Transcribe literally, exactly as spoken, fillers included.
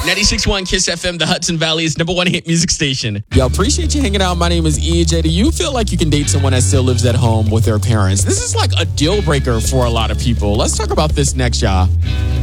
ninety-six point one Kiss F M, the Hudson Valley's number one hit music station. Yo, appreciate you hanging out. My name is E J. Do you feel like you can date someone that still lives at home with their parents? This is like a deal breaker for a lot of people. Let's talk about this next, y'all.